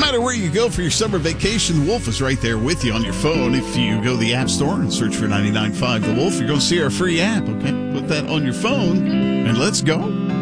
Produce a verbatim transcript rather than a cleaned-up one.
matter where you go for your summer vacation, the Wolf is right there with you on your phone. If you go to the App Store and search for ninety-nine point five The Wolf, you're going to see our free app, okay? Put that on your phone, and let's go.